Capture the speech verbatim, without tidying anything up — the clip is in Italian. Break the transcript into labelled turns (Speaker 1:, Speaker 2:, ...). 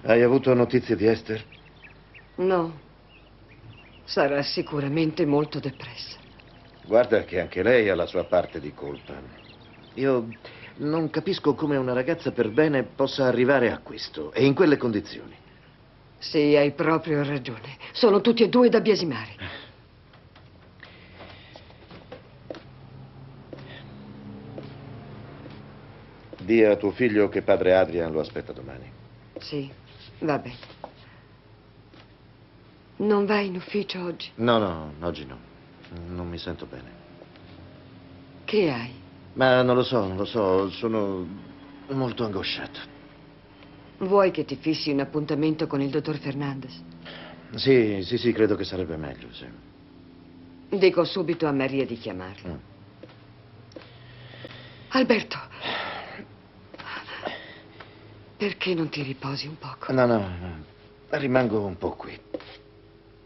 Speaker 1: Hai avuto notizie di Esther?
Speaker 2: No. Sarà sicuramente molto depressa.
Speaker 1: Guarda che anche lei ha la sua parte di colpa. Io non capisco come una ragazza per bene possa arrivare a questo e in quelle condizioni.
Speaker 2: Sì, hai proprio ragione. Sono tutti e due da biasimare.
Speaker 1: Dì a tuo figlio che padre Adrian lo aspetta domani.
Speaker 2: Sì, va bene. Non vai in ufficio oggi?
Speaker 1: No, no, oggi no. Non mi sento bene.
Speaker 2: Che hai?
Speaker 1: Ma non lo so, non lo so, sono molto angosciato.
Speaker 2: Vuoi che ti fissi un appuntamento con il dottor Fernandez?
Speaker 1: Sì, sì, sì, credo che sarebbe meglio, sì.
Speaker 2: Dico subito a Maria di chiamarlo.
Speaker 1: Mm.
Speaker 2: Alberto, perché non ti riposi un poco?
Speaker 1: No, no, no, rimango un po' qui.